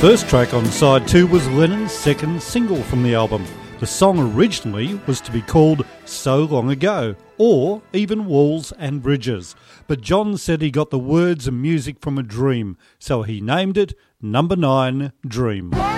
first track on side 2 was Lennon's second single from the album. The song originally was to be called So Long Ago, or even Walls and Bridges. But John said he got the words and music from a dream, so he named it Number 9 Dream.